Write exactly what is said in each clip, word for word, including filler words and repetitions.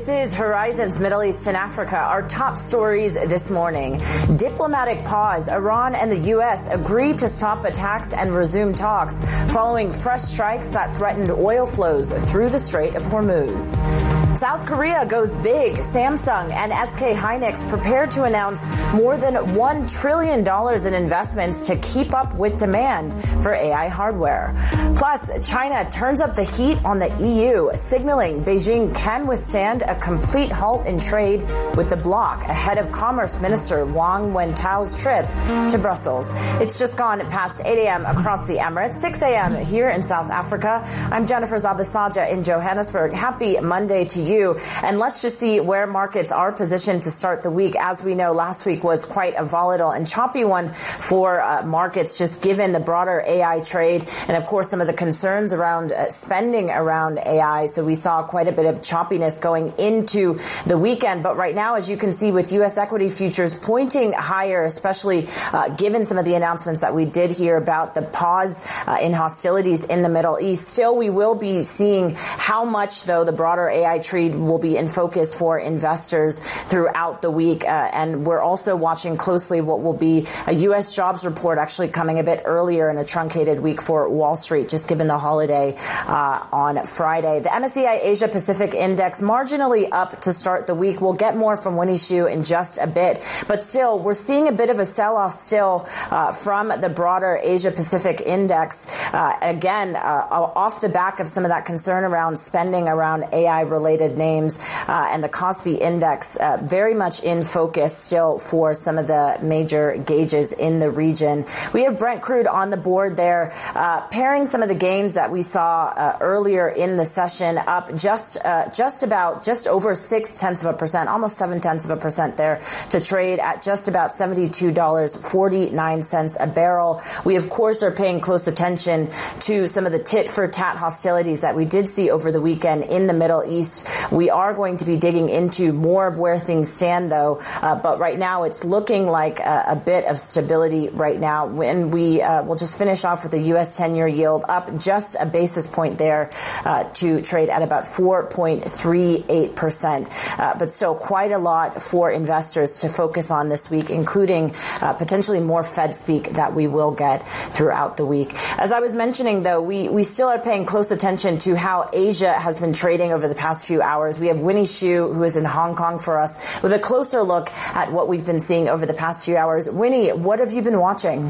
This is Horizons Middle East and Africa. Our top stories this morning. Diplomatic pause. Iran and the U S agree to stop attacks and resume talks following fresh strikes that threatened oil flows through the Strait of Hormuz. South Korea goes big. Samsung and S K Hynix prepare to announce more than one trillion dollars in investments to keep up with demand for A I hardware. Plus, China turns up the heat on the E U, signaling Beijing can withstand a complete halt in trade with the bloc ahead of Commerce Minister Wang Wentao's trip to Brussels. It's just gone past eight a.m. across the Emirates, six a.m. here in South Africa. I'm Jennifer Zabasaja in Johannesburg. Happy Monday to you. And let's just see where markets are positioned to start the week. As we know, last week was quite a volatile and choppy one for uh, markets, just given the broader A I trade and, of course, some of the concerns around uh, spending around A I. So we saw quite a bit of choppiness going into the weekend. But right now, as you can see with U S equity futures pointing higher, especially uh, given some of the announcements that we did hear about the pause uh, in hostilities in the Middle East. Still, we will be seeing how much, though, the broader A I trade will be in focus for investors throughout the week. Uh, and we're also watching closely what will be a U S jobs report actually coming a bit earlier in a truncated week for Wall Street, just given the holiday uh, on Friday. The M S C I Asia Pacific Index marginally up to start the week. We'll get more from Winnie Xu in just a bit. But still, we're seeing a bit of a sell-off still uh, from the broader Asia Pacific Index. Uh, again, uh, off the back of some of that concern around spending around A I-related names uh, and the Kospi Index uh, very much in focus still for some of the major gauges in the region. We have Brent crude on the board there, uh, pairing some of the gains that we saw uh, earlier in the session, up just uh, just about just over six tenths of a percent, almost seven tenths of a percent there, to trade at just about seventy-two dollars and forty-nine cents a barrel. We, of course, are paying close attention to some of the tit-for-tat hostilities that we did see over the weekend in the Middle East. We are going to be digging into more of where things stand, though, uh, but right now it's looking like a, a bit of stability right now. When we uh, will just finish off with the U S ten-year yield up just a basis point there uh, to trade at about four point three eight percent, uh, but still quite a lot for investors to focus on this week, including uh, potentially more Fed speak that we will get throughout the week. As I was mentioning, though, we, we still are paying close attention to how Asia has been trading over the past few hours. We have Winnie Xu, who is in Hong Kong for us, with a closer look at what we've been seeing over the past few hours. Winnie, what have you been watching?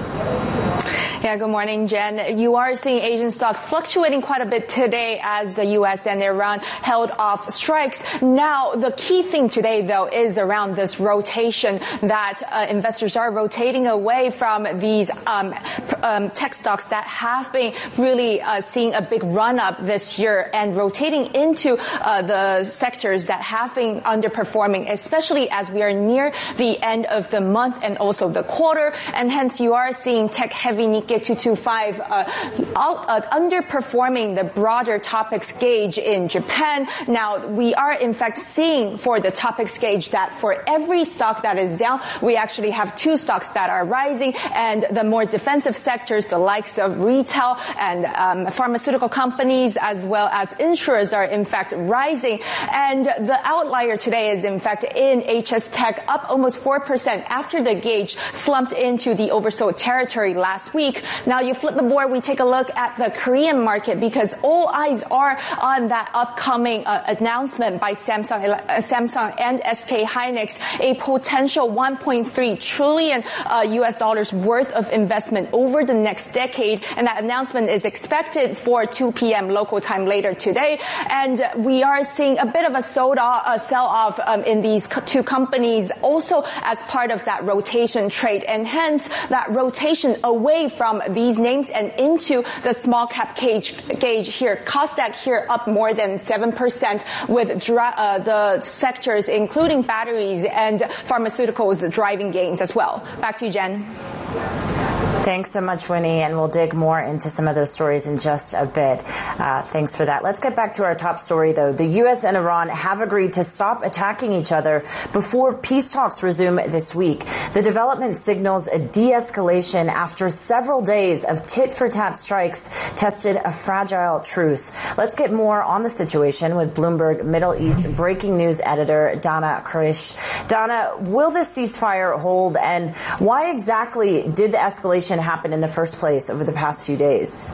Yeah, good morning, Jen. You are seeing Asian stocks fluctuating quite a bit today as the U S and Iran held off strikes. Now, the key thing today, though, is around this rotation that uh, investors are rotating away from these um, um, tech stocks that have been really uh, seeing a big run-up this year and rotating into uh, the sectors that have been underperforming, especially as we are near the end of the month and also the quarter. And hence, you are seeing tech-heavy Nikkei two twenty-five uh, out, uh, underperforming the broader topics gauge in Japan. Now, we are in fact seeing for the topics gauge that for every stock that is down, we actually have two stocks that are rising, and the more defensive sectors, the likes of retail and um, pharmaceutical companies as well as insurers are in fact rising. And the outlier today is in fact in H S Tech, up almost four percent after the gauge slumped into the oversold territory last week. Now you flip the board, we take a look at the Korean market because all eyes are on that upcoming uh, announcement by Samsung, uh, Samsung and S K Hynix, a potential one point three trillion uh, U S dollars worth of investment over the next decade. And that announcement is expected for two p.m. local time later today. And we are seeing a bit of a sold off, a sell-off um, in these co- two companies also as part of that rotation trade. And hence that rotation away from these names and into the small cap gauge, gauge here. Kosdaq here up more than seven percent with dra- uh, the sectors including batteries and pharmaceuticals driving gains as well. Back to you, Jen. Thanks so much, Winnie, and we'll dig more into some of those stories in just a bit. Uh, thanks for that. Let's get back to our top story, though. The U S and Iran have agreed to stop attacking each other before peace talks resume this week. The development signals a de-escalation after several days of tit-for-tat strikes tested a fragile truce. Let's get more on the situation with Bloomberg Middle East breaking news editor Dana Karish. Dana, will this ceasefire hold, and why exactly did the escalation happen in the first place over the past few days?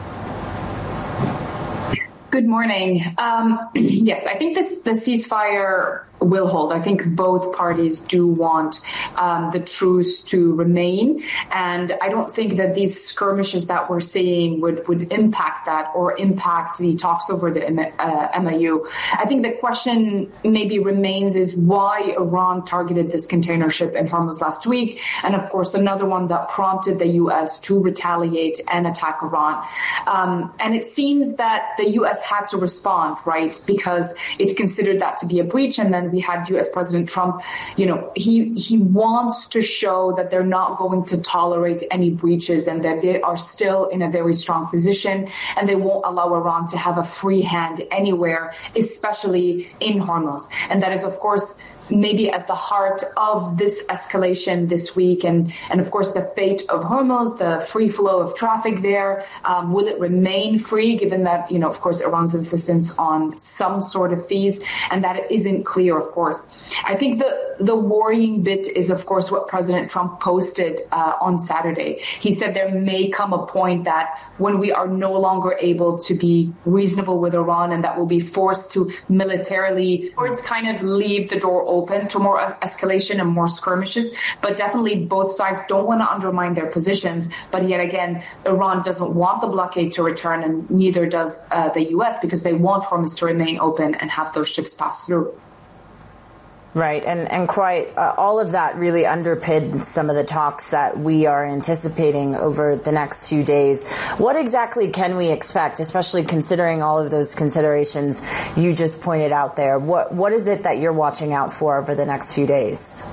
Good morning. Um, yes, I think this the ceasefire will hold. I think both parties do want um, the truce to remain, and I don't think that these skirmishes that we're seeing would, would impact that or impact the talks over the uh, M O U. I think the question maybe remains is why Iran targeted this container ship in Hormuz last week, and of course another one that prompted the U S to retaliate and attack Iran. Um, and it seems that the U S had to respond, right, because it considered that to be a breach, and then we had U S President Trump, you know, he he wants to show that they're not going to tolerate any breaches and that they are still in a very strong position and they won't allow Iran to have a free hand anywhere, especially in Hormuz. And that is, of course, maybe at the heart of this escalation this week. And, and of course, the fate of Hormuz, the free flow of traffic there. Um, will it remain free, given that, you know, of course, Iran's insistence on some sort of fees, and that isn't clear, of course. I think the, the worrying bit is, of course, what President Trump posted uh, on Saturday. He said there may come a point that when we are no longer able to be reasonable with Iran and that we'll be forced to militarily, or it's kind of leave the door open open to more escalation and more skirmishes, but definitely both sides don't want to undermine their positions. But yet again, Iran doesn't want the blockade to return, and neither does uh, the U S, because they want Hormuz to remain open and have those ships pass through. Right. And, and quite uh, all of that really underpinned some of the talks that we are anticipating over the next few days. What exactly can we expect, especially considering all of those considerations you just pointed out there? What What is it that you're watching out for over the next few days?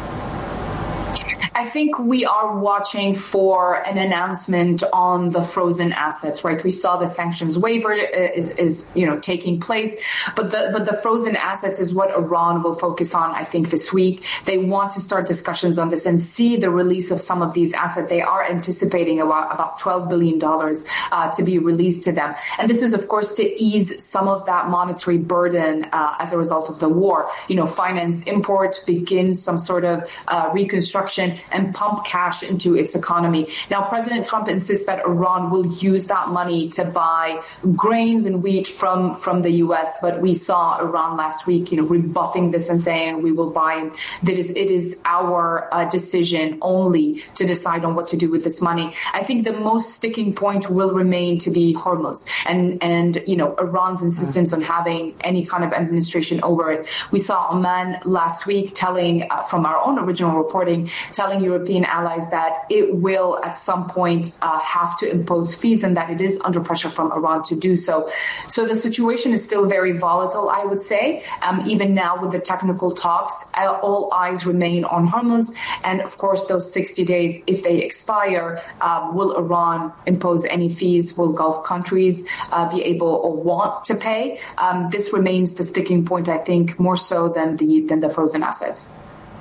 I think we are watching for an announcement on the frozen assets, right? We saw the sanctions waiver is, is, you know, taking place, but the, but the frozen assets is what Iran will focus on, I think, this week. They want to start discussions on this and see the release of some of these assets. They are anticipating about, about twelve billion dollars uh, to be released to them. And this is, of course, to ease some of that monetary burden uh, as a result of the war. You know, finance import, begin some sort of uh, reconstruction, and pump cash into its economy. Now, President Trump insists that Iran will use that money to buy grains and wheat from, from the U S, but we saw Iran last week, you know, rebuffing this and saying we will buy, and that is, it is our uh, decision only to decide on what to do with this money. I think the most sticking point will remain to be Hormuz and, and, you know, Iran's insistence on having any kind of administration over it. We saw Oman last week telling, uh, from our own original reporting, telling European allies that it will at some point uh, have to impose fees and that it is under pressure from Iran to do so. So the situation is still very volatile, I would say. Um, even now with the technical talks, all eyes remain on Hormuz. And of course, those sixty days, if they expire, um, will Iran impose any fees? Will Gulf countries uh, be able or want to pay? Um, this remains the sticking point, I think, more so than the than the frozen assets.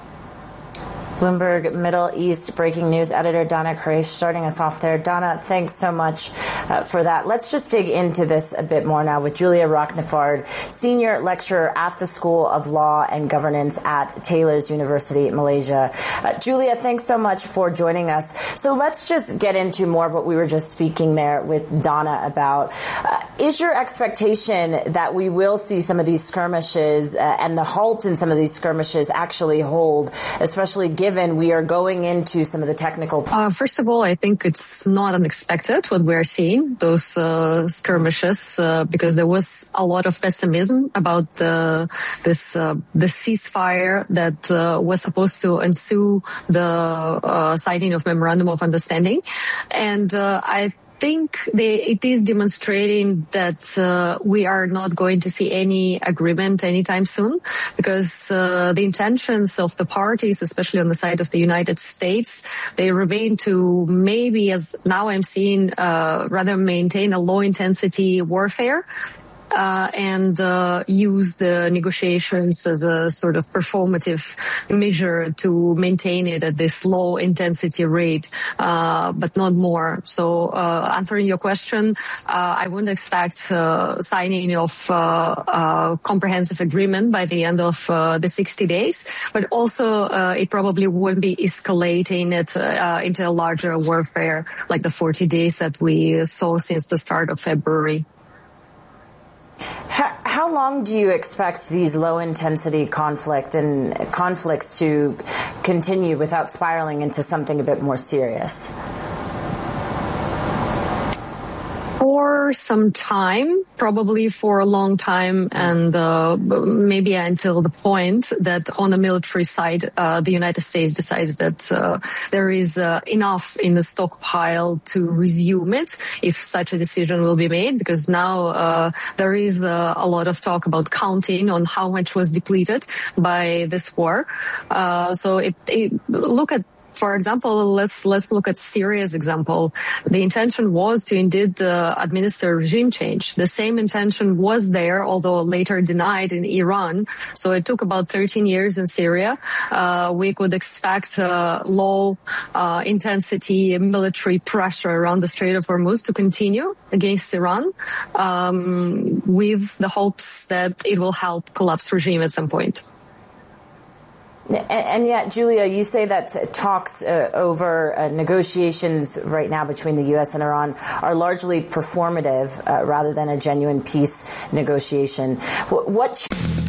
Bloomberg Middle East breaking news editor Dana Karish starting us off there. Dana, thanks so much uh, for that. Let's just dig into this a bit more now with Julia Rochnefard, senior lecturer at the School of Law and Governance at Taylor's University, Malaysia. Uh, Julia, thanks so much for joining us. So let's just get into more of what we were just speaking there with Dana about. Uh, is your expectation that we will see some of these skirmishes uh, and the halt in some of these skirmishes actually hold, especially given Given we are going into some of the technical. Uh, first of all, I think it's not unexpected what we're seeing, those uh, skirmishes, uh, because there was a lot of pessimism about uh, this uh, the ceasefire that uh, was supposed to ensue the uh, signing of memorandum of understanding, and uh, I. think they, it is demonstrating that uh, we are not going to see any agreement anytime soon, because uh, the intentions of the parties, especially on the side of the United States, they remain to maybe, as now I'm seeing, uh, rather maintain a low-intensity warfare. Uh, and uh, use the negotiations as a sort of performative measure to maintain it at this low intensity rate, uh, but not more. So uh, answering your question, uh, I wouldn't expect uh, signing of uh, a comprehensive agreement by the end of uh, the sixty days, but also uh, it probably wouldn't be escalating it uh, into a larger warfare like the forty days that we saw since the start of February. How, how long do you expect these low-intensity conflict and conflicts to continue without spiraling into something a bit more serious? For some time, probably for a long time, and uh, maybe until the point that on the military side, uh, the United States decides that uh, there is uh, enough in the stockpile to resume it, if such a decision will be made, because now uh, there is uh, a lot of talk about counting on how much was depleted by this war. Uh, so it, it, look at For example, let's let's look at Syria's example. The intention was to indeed uh, administer regime change. The same intention was there, although later denied in Iran. So it took about thirteen years in Syria. Uh, we could expect uh, low uh, intensity military pressure around the Strait of Hormuz to continue against Iran, um, with the hopes that it will help collapse regime at some point. And yet, Julia, you say that talks uh, over uh, negotiations right now between the U S and Iran are largely performative uh, rather than a genuine peace negotiation. What?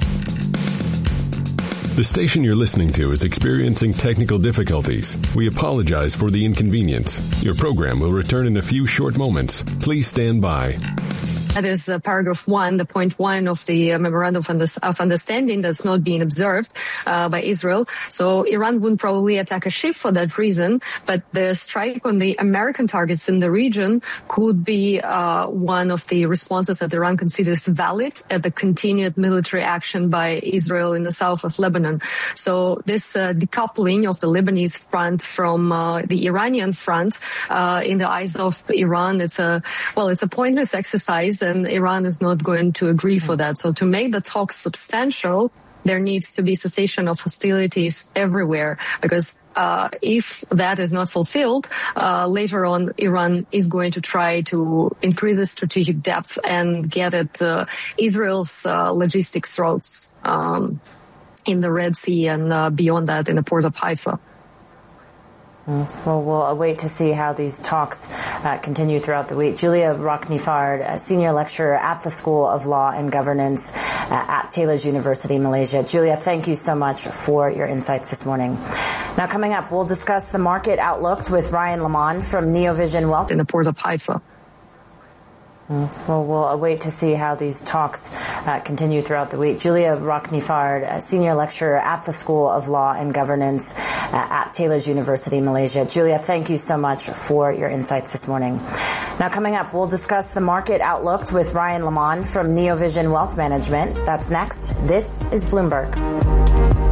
The station you're listening to is experiencing technical difficulties. We apologize for the inconvenience. Your program will return in a few short moments. Please stand by. That is uh, paragraph one, the point one of the uh, memorandum of, under- of understanding that's not being observed uh, by Israel. So Iran wouldn't probably attack a ship for that reason, but the strike on the American targets in the region could be uh, one of the responses that Iran considers valid at the continued military action by Israel in the south of Lebanon. So this uh, decoupling of the Lebanese front from uh, the Iranian front, uh, in the eyes of Iran, it's a, well, it's a pointless exercise, and Iran is not going to agree for that. So to make the talks substantial, there needs to be cessation of hostilities everywhere, because uh, if that is not fulfilled, uh, later on Iran is going to try to increase its strategic depth and get at uh, Israel's uh, logistics routes um, in the Red Sea and uh, beyond that in the port of Haifa. Well, we'll await to see how these talks uh, continue throughout the week. Julia Rocknifard, a senior lecturer at the School of Law and Governance uh, at Taylor's University, Malaysia. Julia, thank you so much for your insights this morning. Now, coming up, we'll discuss the market outlook with Ryan Lamond from Neovision Wealth in the port of Haifa. Well, we'll await to see how these talks uh, continue throughout the week. Julia Rocknifard, a senior lecturer at the School of Law and Governance uh, at Taylor's University, Malaysia. Julia, thank you so much for your insights this morning. Now, coming up, we'll discuss the market outlook with Ryan Lamond from Neovision Wealth Management. That's next. This is Bloomberg.